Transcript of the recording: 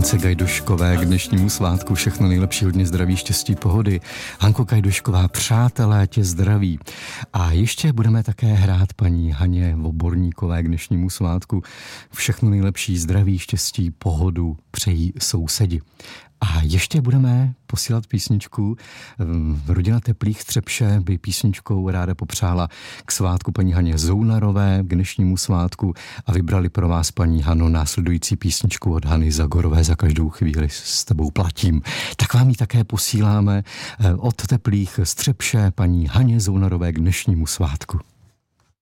Hance Gajdoškové k dnešnímu svátku všechno nejlepší, hodně zdraví, štěstí, pohody. Hanko Gajdošková, přátelé tě zdraví. A ještě budeme také hrát paní Haně Voborníkové k dnešnímu svátku. Všechno nejlepší, zdraví, štěstí, pohodu přejí sousedi. A ještě budeme posílat písničku. Rodina Teplých Střepše by písničkou ráda popřála k svátku paní Haně Zounarové, k dnešnímu svátku, a vybrali pro vás, paní Hano, následující písničku od Hany Zagorové, Za každou chvíli s tebou platím. Tak vám ji také posíláme od Teplých Střepše paní Haně Zounarové k dnešnímu svátku.